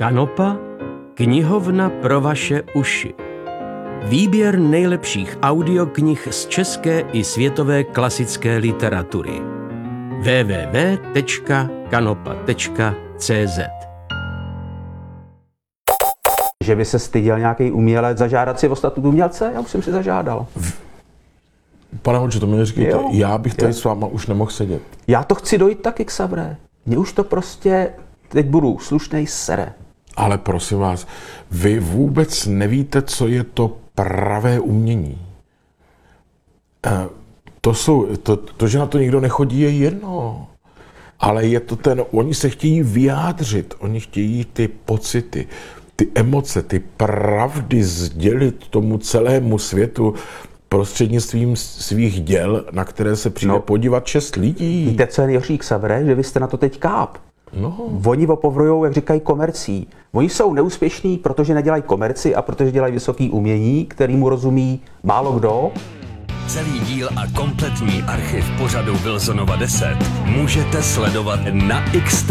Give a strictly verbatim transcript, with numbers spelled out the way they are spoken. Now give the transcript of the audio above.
Kanopa, knihovna pro vaše uši. Výběr nejlepších audioknih z české i světové klasické literatury. w w w tečka kanopa tečka c z Že by se styděl nějaký umělec zažádat si o statut umělce? Já už jsem si zažádal. Pane Hoďo, to mi neříkejte, Jo. já bych tady Jo. s váma už nemohl sedět. Já to chci dojít taky, Xavré. Mně už to prostě, teď budu slušnej, sere. Ale prosím vás, vy vůbec nevíte, co je to pravé umění. Eh, To, jsou, to, to, že na to nikdo nechodí, je jedno. Ale je to ten, oni se chtějí vyjádřit, oni chtějí ty pocity, ty emoce, ty pravdy sdělit tomu celému světu prostřednictvím svých děl, na které se přijde No. podívat šest lidí. Víte, co je nejhorší, Xavré? Že vy jste na to teď káp. No. Oni opovrujou, jak říkají, komercí. Oni jsou neúspěšní, protože nedělají komerci a protože dělají vysoký umění, kterýmu rozumí málo kdo. Celý díl a kompletní archiv pořadu Wilsonova deset můžete sledovat na X T V.